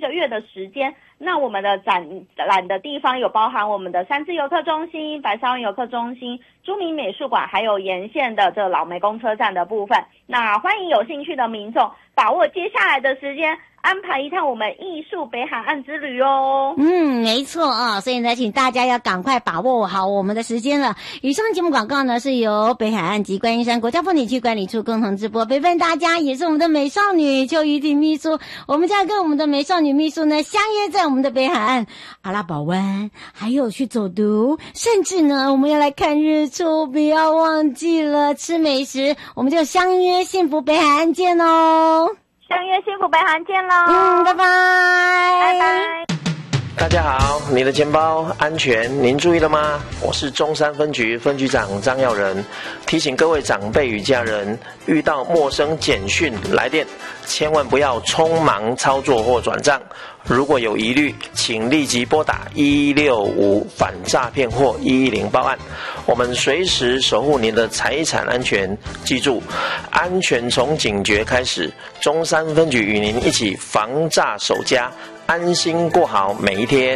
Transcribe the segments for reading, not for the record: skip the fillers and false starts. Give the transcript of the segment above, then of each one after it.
个月的时间。那我们的展览的地方有包含我们的三芝游客中心、白沙湾游客中心、朱明美术馆，还有沿线的这老梅公车站的部分。那欢迎有兴趣的民众把握接下来的时间，安排一趟我们艺术北海岸之旅哦。 没错啊，所以呢，请大家要赶快把握好我们的时间了。以上节目广告呢是由北海岸及观音山国家风景区管理处共同直播，陪伴大家也是我们的美少女邱怡婷秘书。我们将跟我们的美少女秘书呢相约在我们的北海岸阿拉堡湾，还有去走读，甚至呢我们要来看日出，不要忘记了吃美食。我们就相约幸福北海岸见哦。 相约幸福北海岸见喽！ 拜拜， 拜拜。 大家好，你的钱包安全，您注意了吗？我是中山分局分局长张耀仁，提醒各位长辈与家人，遇到陌生简讯来电，千万不要匆忙操作或转账。如果有疑虑，请立即拨打1165反诈骗或110报案，我们随时守护您的财产安全。记住，安全从警觉开始。中山分局与您一起防诈守家，安心过好每一天。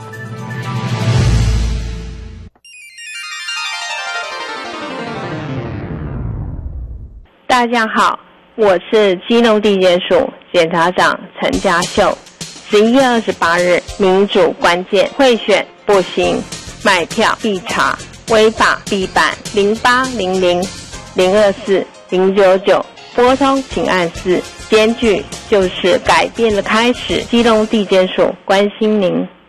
大家好，我是基隆地检署检察长陈家秀。11月28日，民主关键贿选不行，买票必查，违法必办。0800-024-099，拨通请按4。检举就是改变的开始。基隆地检署关心您。